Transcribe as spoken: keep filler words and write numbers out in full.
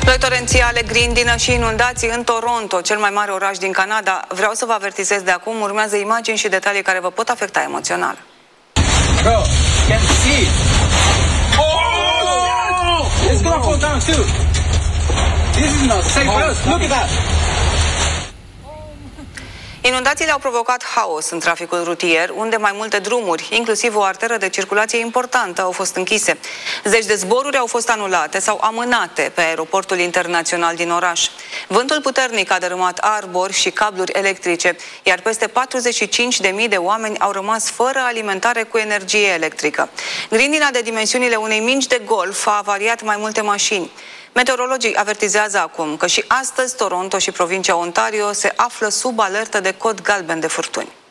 Ploi torențiale, grindină și inundații în Toronto, cel mai mare oraș din Canada. Vreau să vă avertizez de acum, urmează imagini și detalii care vă pot afecta emoțional. Bro, can see. Oh! It's gonna fall down too. This is not safe for us. Look at that. Inundațiile au provocat haos în traficul rutier, unde mai multe drumuri, inclusiv o arteră de circulație importantă, au fost închise. Zeci de zboruri au fost anulate sau amânate pe aeroportul internațional din oraș. Vântul puternic a dărâmat arbori și cabluri electrice, iar peste patruzeci și cinci de mii de oameni au rămas fără alimentare cu energie electrică. Grindina de dimensiunile unei mingi de golf a avariat mai multe mașini. Meteorologii avertizează acum că și astăzi Toronto și provincia Ontario se află sub alertă de cod galben de furtuni.